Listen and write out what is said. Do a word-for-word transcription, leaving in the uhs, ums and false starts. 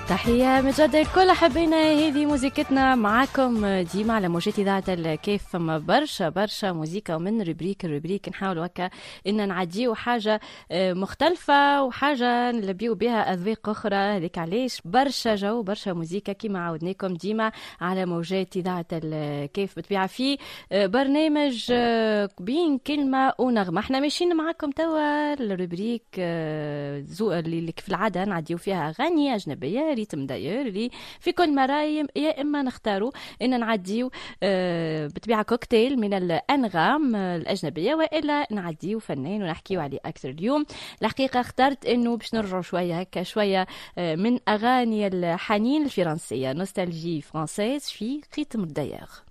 تحية من جد لكل حبينا. هذه موسيقتنا معاكم ديما على موجات إذاعة الكيف. فما برشا برشا موسيقى ومن روبريك الروبريك نحاول هكا إن نعديو حاجة مختلفة وحاجة نلبيو بها أذواق أخرى. هذيك علاش برشا جو برشا موسيقى كيما عودناكم ديما على موجات إذاعة الكيف بطبيعة في برنامج بين كلمة ونغمة. احنا ماشيين معاكم توا الروبريك اللي في العادة نعديو فيها أغاني أجنبية ريتم داير اللي في كل مرايم، يا إما نختاروا إن نعديو بطبيعة كوكتيل من الأنغام الأجنبية، وإلا نعديو فنان ونحكيو عليه أكثر. اليوم الحقيقة اخترت إنه باش نرجعوا شوية هكا شوية من أغاني الحنين الفرنسية، نوستالجي فرانسيز في ريتم داير.